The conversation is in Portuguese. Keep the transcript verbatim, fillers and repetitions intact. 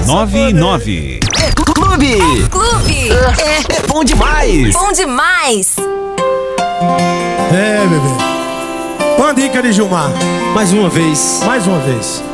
nove e nove. É clube! É clube! É, é bom demais! Bom demais! É, bebê. Uma dica de Gilmar. Mais uma vez. Mais uma vez.